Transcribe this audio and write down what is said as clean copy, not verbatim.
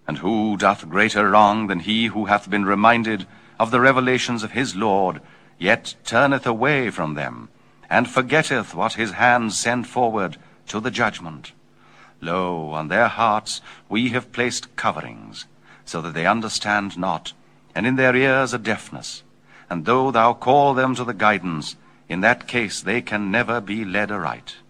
And who doth greater wrong than he who hath been reminded of the revelations of his Lord, yet turneth away from them, and forgetteth what his hands send forward to the judgment? Lo, on their hearts we have placed coverings, so that they understand not, and in their ears a deafness. And though thou call them to the guidance, in that case they can never be led aright.